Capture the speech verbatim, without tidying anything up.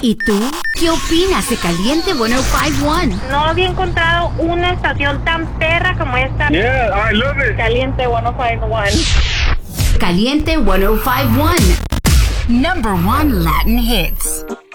¿Y tú? ¿Qué opinas de Caliente ciento cincuenta y uno? No había encontrado una estación tan perra como esta. Yeah, I love it. Caliente ciento cincuenta y uno. Caliente ciento cincuenta y uno. Number one Latin hits.